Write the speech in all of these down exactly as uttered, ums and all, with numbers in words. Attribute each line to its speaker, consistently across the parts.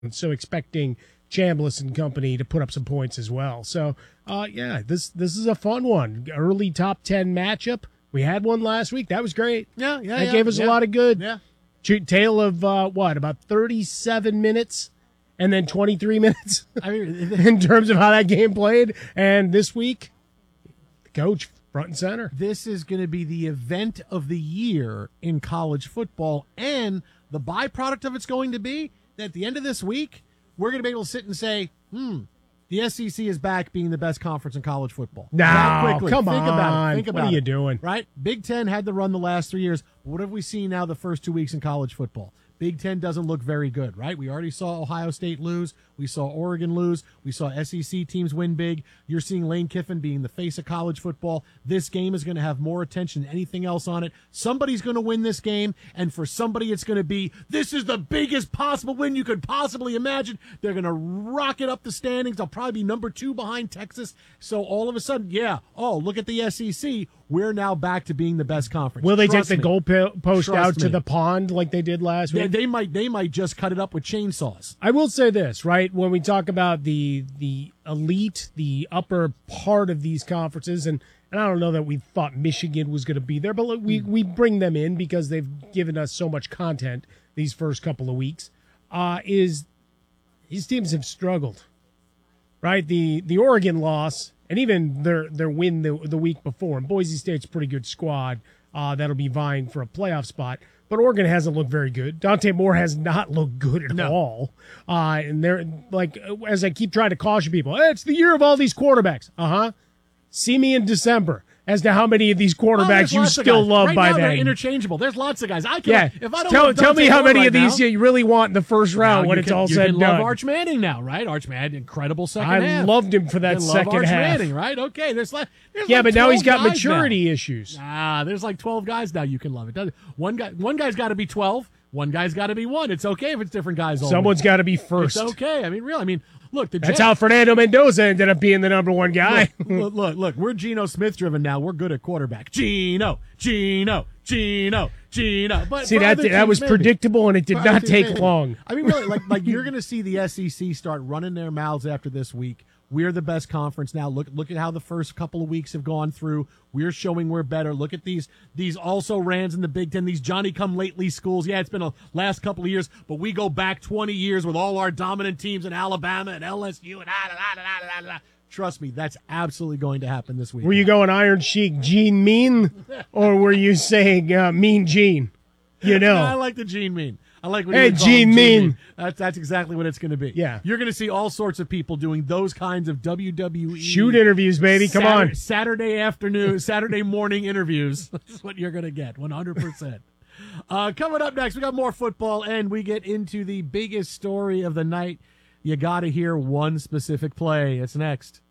Speaker 1: So expecting Chambliss and company to put up some points as well. So, uh, yeah, this this is a fun one. Early top ten matchup. We had one last week. That was great.
Speaker 2: Yeah, yeah,
Speaker 1: That
Speaker 2: yeah,
Speaker 1: gave us
Speaker 2: yeah.
Speaker 1: a lot of good.
Speaker 2: Yeah.
Speaker 1: Tale of, uh, what, about thirty-seven minutes and then twenty-three minutes
Speaker 2: I mean,
Speaker 1: in terms of how that game played. And this week, the coach front and center.
Speaker 2: This is going to be the event of the year in college football, and the byproduct of it's going to be that at the end of this week, we're going to be able to sit and say, hmm, the S E C is back being the best conference in college football.
Speaker 1: No,
Speaker 2: That quickly.
Speaker 1: come
Speaker 2: Think
Speaker 1: on.
Speaker 2: about it. Think about
Speaker 1: What are you
Speaker 2: it.
Speaker 1: doing?
Speaker 2: Right? Big Ten had the run the last three years. What have we seen now the first two weeks in college football? Big Ten doesn't look very good, right? We already saw Ohio State lose. We saw Oregon lose. We saw S E C teams win big. You're seeing Lane Kiffin being the face of college football. This game is going to have more attention than anything else on it. Somebody's going to win this game, and for somebody it's going to be, this is the biggest possible win you could possibly imagine. They're going to rocket up the standings. They'll probably be number two behind Texas. So all of a sudden, yeah, oh, look at the S E C. We're now back to being the best conference.
Speaker 1: Will they
Speaker 2: Trust
Speaker 1: take the
Speaker 2: me.
Speaker 1: goalpost
Speaker 2: Trust
Speaker 1: out to
Speaker 2: me.
Speaker 1: the pond like they did last
Speaker 2: They,
Speaker 1: week?
Speaker 2: they might they might just cut it up with chainsaws.
Speaker 1: I will say this, right? When we talk about the the elite, the upper part of these conferences, and, and I don't know that we thought Michigan was going to be there, but we, we bring them in because they've given us so much content these first couple of weeks, uh, is these teams have struggled, right? The the Oregon loss and even their, their win the, the week before, and Boise State's a pretty good squad uh, that'll be vying for a playoff spot. But Oregon hasn't looked very good. Dante Moore has not looked good at
Speaker 2: No.
Speaker 1: all. Uh, and they're like, as I keep trying to caution people, hey, it's the year of all these quarterbacks. Uh huh. See me in December as to how many of these
Speaker 2: Oh,
Speaker 1: quarterbacks
Speaker 2: there's
Speaker 1: you
Speaker 2: lots of
Speaker 1: still
Speaker 2: guys.
Speaker 1: love
Speaker 2: right
Speaker 1: by
Speaker 2: now, They're
Speaker 1: then.
Speaker 2: interchangeable. There's lots of guys. I can.
Speaker 1: Yeah.
Speaker 2: If I don't
Speaker 1: tell
Speaker 2: love
Speaker 1: tell me
Speaker 2: Dante
Speaker 1: how
Speaker 2: Moore
Speaker 1: many
Speaker 2: right
Speaker 1: of these
Speaker 2: now,
Speaker 1: you really want in the first round
Speaker 2: now
Speaker 1: when
Speaker 2: you
Speaker 1: it's
Speaker 2: can,
Speaker 1: all
Speaker 2: you
Speaker 1: said
Speaker 2: can
Speaker 1: and
Speaker 2: love
Speaker 1: done.
Speaker 2: Arch Manning now, right? Arch Manning, incredible second
Speaker 1: I
Speaker 2: half.
Speaker 1: loved him for that
Speaker 2: You love
Speaker 1: second
Speaker 2: Arch
Speaker 1: half.
Speaker 2: Manning, right? Okay. There's like there's
Speaker 1: Yeah,
Speaker 2: like
Speaker 1: but now he's
Speaker 2: twelve
Speaker 1: got
Speaker 2: guys
Speaker 1: maturity
Speaker 2: now.
Speaker 1: issues.
Speaker 2: Ah, there's like twelve guys now you can love it. Doesn't- One guy, one guy's got to be twelve. One guy's got to be one. It's okay if it's different guys. only.
Speaker 1: Someone's got to be first.
Speaker 2: It's okay. I mean, really. I mean, look. The
Speaker 1: That's
Speaker 2: Jets,
Speaker 1: how Fernando Mendoza ended up being the number one guy.
Speaker 2: Look, look, look, look, we're Geno Smith driven now. We're good at quarterback. Geno, Geno, Geno, Geno. But
Speaker 1: See,
Speaker 2: for
Speaker 1: that
Speaker 2: other
Speaker 1: that was
Speaker 2: teams, maybe.
Speaker 1: predictable, and it did
Speaker 2: For
Speaker 1: not
Speaker 2: other teams,
Speaker 1: take
Speaker 2: maybe.
Speaker 1: long.
Speaker 2: I mean, really, like, like you're going to see the S E C start running their mouths after this week. We're the best conference now. Look, look at how the first couple of weeks have gone through. We're showing we're better. Look at these, these also rans in the Big Ten. These Johnny come lately schools. Yeah, it's been a last couple of years, but we go back twenty years with all our dominant teams in Alabama and L S U and ah, da, da, da, da, da, da. Trust me, that's absolutely going to happen this week.
Speaker 1: Were you going Iron Sheik Gene Mean, or were you saying uh, Mean Gene? You know,
Speaker 2: I like the Gene Mean. I like when
Speaker 1: Hey,
Speaker 2: you would call him
Speaker 1: Gene
Speaker 2: Gene
Speaker 1: Mean.
Speaker 2: Mean. That's that's exactly what it's going to be.
Speaker 1: Yeah.
Speaker 2: You're going to see all sorts of people doing those kinds of W W E
Speaker 1: shoot interviews, baby. Come
Speaker 2: Saturday,
Speaker 1: on.
Speaker 2: Saturday afternoon, Saturday morning interviews. That's what you're going to get, one hundred percent. Uh, coming up next, we got more football, and we get into the biggest story of the night. You got to hear one specific play. It's next.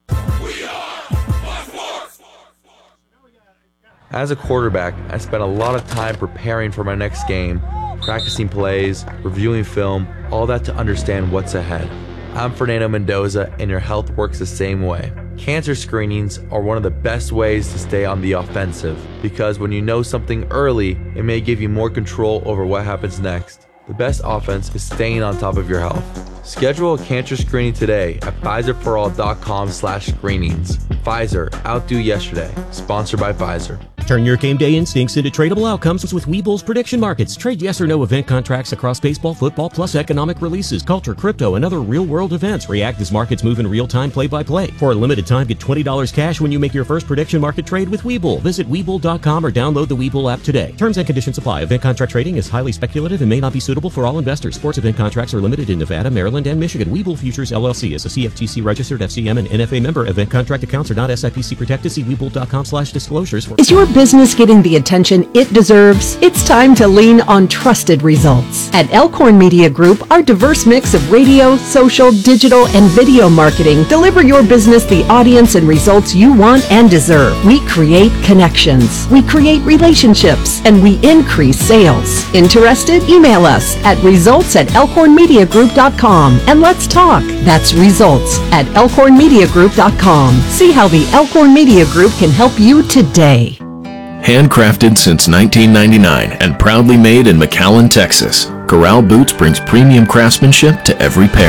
Speaker 3: As a quarterback, I spent a lot of time preparing for my next game, practicing plays, reviewing film, all that to understand what's ahead. I'm Fernando Mendoza, and your health works the same way. Cancer screenings are one of the best ways to stay on the offensive, because when you know something early, it may give you more control over what happens next. The best offense is staying on top of your health. Schedule a cancer screening today at Pfizer for all dot com slash screenings. Pfizer, outdo yesterday. Sponsored by Pfizer.
Speaker 4: Turn your game day instincts into tradable outcomes with Webull's prediction markets. Trade yes or no event contracts across baseball, football, plus economic releases, culture, crypto, and other real-world events. React as markets move in real time, play-by-play. For a limited time, get twenty dollars cash when you make your first prediction market trade with Webull. Visit Webull dot com or download the Webull app today. Terms and conditions apply. Event contract trading is highly speculative and may not be suitable for all investors. Sports event contracts are limited in Nevada, Maryland, and Michigan. Webull Futures, L L C is a C F T C registered F C M and N F A member. Event contract accounts are not S I P C protected. See Webull dot com slash disclosures for...
Speaker 5: Is your business getting the attention it deserves? It's time to lean on trusted results. At Elkhorn Media Group, our diverse mix of radio, social, digital, and video marketing deliver your business the audience and results you want and deserve. We create connections, we create relationships, and we increase sales. Interested? Email us at results at elkhorn media group dot com and let's talk. That's results at elkhorn media group dot com. See how the Elkhorn Media Group can help you today.
Speaker 6: Handcrafted since nineteen ninety-nine and proudly made in McAllen, Texas. Corral Boots brings premium craftsmanship to every pair.